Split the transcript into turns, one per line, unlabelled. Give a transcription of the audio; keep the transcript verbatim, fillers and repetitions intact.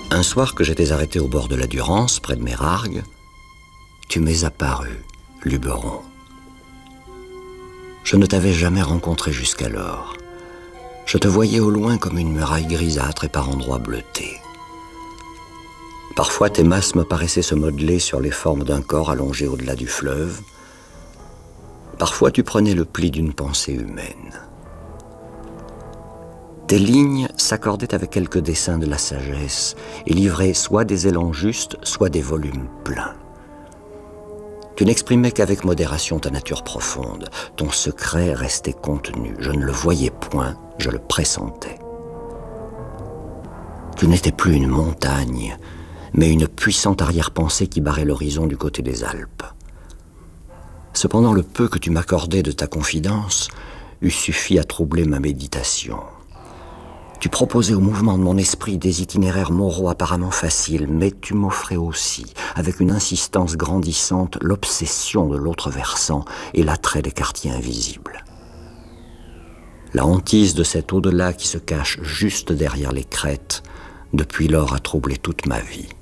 Un soir que j'étais arrêté au bord de la Durance, près de Mérargues, tu m'es apparu, Luberon. Je ne t'avais jamais rencontré jusqu'alors. Je te voyais au loin comme une muraille grisâtre et par endroits bleutée. Parfois, tes masses me paraissaient se modeler sur les formes d'un corps allongé au-delà du fleuve. Parfois, tu prenais le pli d'une pensée humaine. Tes lignes s'accordaient avec quelques dessins de la sagesse et livraient soit des élans justes, soit des volumes pleins. Tu n'exprimais qu'avec modération ta nature profonde. Ton secret restait contenu. Je ne le voyais point, je le pressentais. Tu n'étais plus une montagne, mais une puissante arrière-pensée qui barrait l'horizon du côté des Alpes. Cependant, le peu que tu m'accordais de ta confidence eût suffi à troubler ma méditation. Tu proposais au mouvement de mon esprit des itinéraires moraux apparemment faciles, mais tu m'offrais aussi, avec une insistance grandissante, l'obsession de l'autre versant et l'attrait des quartiers invisibles. La hantise de cet au-delà qui se cache juste derrière les crêtes, depuis lors a troublé toute ma vie.